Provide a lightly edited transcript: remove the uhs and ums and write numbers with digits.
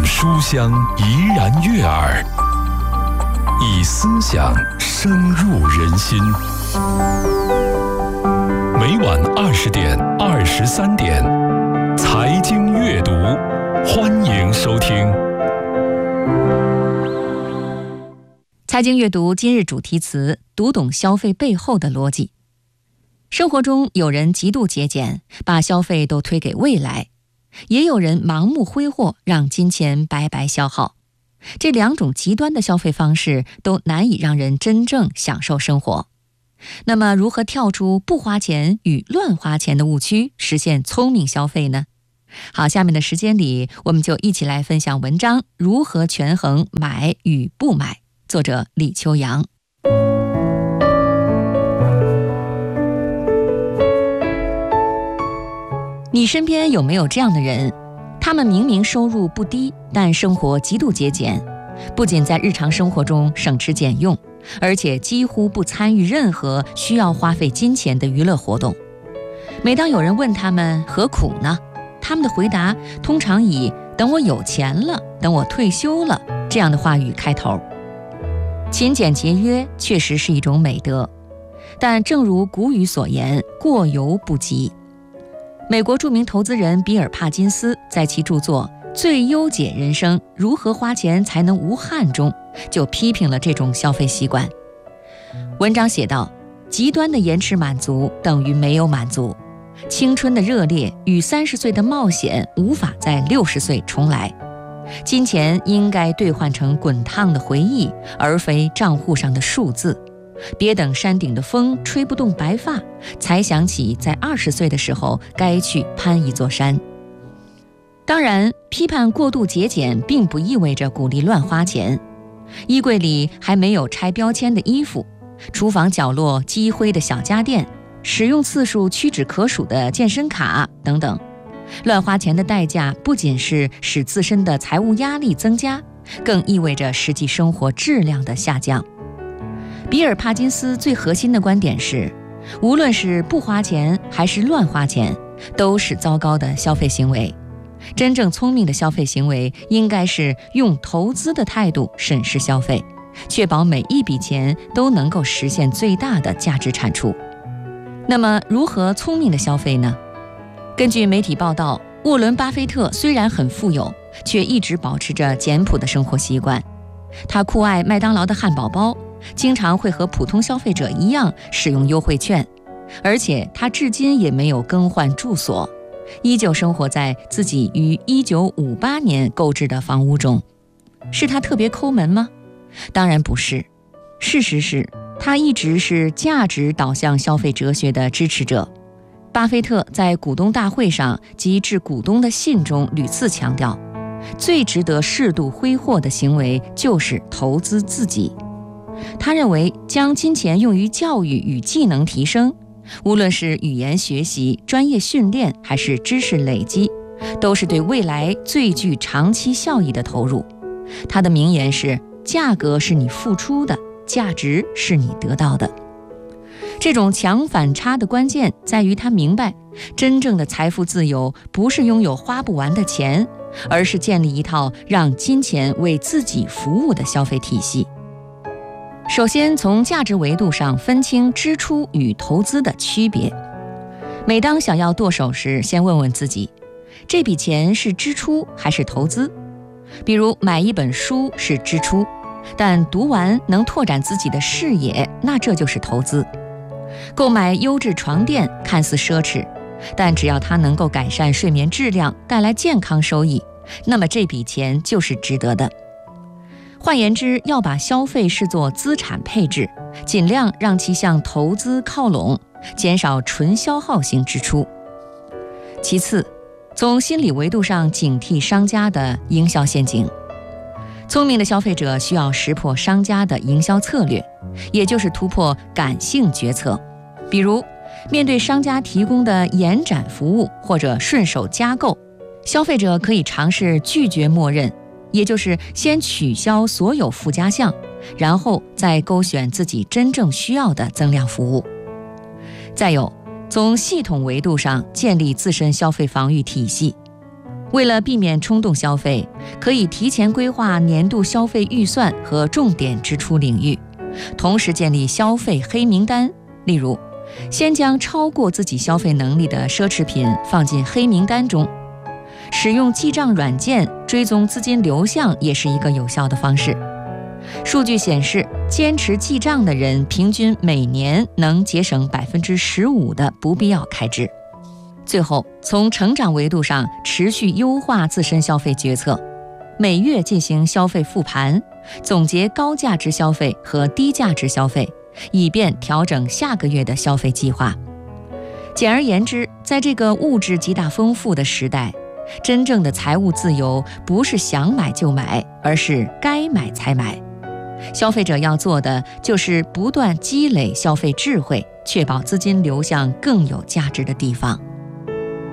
书香怡然悦耳，以思想深入人心。每晚20点、23点，财经阅读，欢迎收听。 财经阅读今日主题词：读懂消费背后的逻辑。生活中有人极度节俭，把消费都推给未来，也有人盲目挥霍，让金钱白白消耗。这两种极端的消费方式都难以让人真正享受生活。那么如何跳出不花钱与乱花钱的误区，实现聪明消费呢？好，下面的时间里，我们就一起来分享文章《如何权衡买与不买》，作者李秋阳。你身边有没有这样的人？他们明明收入不低，但生活极度节俭，不仅在日常生活中省吃俭用，而且几乎不参与任何需要花费金钱的娱乐活动。每当有人问他们何苦呢，他们的回答通常以等我有钱了，等我退休了这样的话语开头。勤俭节约确实是一种美德，但正如古语所言，过犹不及。美国著名投资人比尔·帕金斯在其著作《最优解人生：如何花钱才能无憾》中，就批评了这种消费习惯。文章写道：极端的延迟满足等于没有满足，青春的热烈与30岁的冒险无法在60岁重来。金钱应该兑换成滚烫的回忆，而非账户上的数字。别等山顶的风吹不动白发，才想起在20岁的时候该去攀一座山。当然，批判过度节俭并不意味着鼓励乱花钱。衣柜里还没有拆标签的衣服，厨房角落积灰的小家电，使用次数屈指可数的健身卡等等，乱花钱的代价不仅是使自身的财务压力增加，更意味着实际生活质量的下降。比尔·帕金斯最核心的观点是，无论是不花钱还是乱花钱，都是糟糕的消费行为。真正聪明的消费行为应该是用投资的态度审视消费，确保每一笔钱都能够实现最大的价值产出。那么如何聪明的消费呢？根据媒体报道，沃伦·巴菲特虽然很富有，却一直保持着简朴的生活习惯。他酷爱麦当劳的汉堡包，经常会和普通消费者一样使用优惠券，而且他至今也没有更换住所，依旧生活在自己于1958年购置的房屋中。是他特别抠门吗？当然不是。事实是，他一直是价值导向消费哲学的支持者。巴菲特在股东大会上及致股东的信中屡次强调，最值得适度挥霍的行为就是投资自己。他认为，将金钱用于教育与技能提升，无论是语言学习、专业训练还是知识累积，都是对未来最具长期效益的投入。他的名言是：价格是你付出的，价值是你得到的。这种强反差的关键在于他明白，真正的财富自由不是拥有花不完的钱，而是建立一套让金钱为自己服务的消费体系。首先，从价值维度上分清支出与投资的区别。每当想要剁手时，先问问自己，这笔钱是支出还是投资？比如买一本书是支出，但读完能拓展自己的视野，那这就是投资。购买优质床垫看似奢侈，但只要它能够改善睡眠质量，带来健康收益，那么这笔钱就是值得的。换言之，要把消费视作资产配置，尽量让其向投资靠拢，减少纯消耗性支出。其次，从心理维度上警惕商家的营销陷阱。聪明的消费者需要识破商家的营销策略，也就是突破感性决策。比如，面对商家提供的延展服务或者顺手加购，消费者可以尝试拒绝默认，也就是先取消所有附加项，然后再勾选自己真正需要的增量服务。再有，从系统维度上建立自身消费防御体系。 为了避免冲动消费，可以提前规划年度消费预算和重点支出领域，同时建立消费黑名单。例如，先将超过自己消费能力的奢侈品放进黑名单中。使用记账软件追踪资金流向也是一个有效的方式。数据显示，坚持记账的人平均每年能节省15%的不必要开支。最后，从成长维度上持续优化自身消费决策，每月进行消费复盘，总结高价值消费和低价值消费，以便调整下个月的消费计划。简而言之，在这个物质极大丰富的时代，真正的财务自由不是想买就买，而是该买才买。消费者要做的就是不断积累消费智慧，确保资金流向更有价值的地方。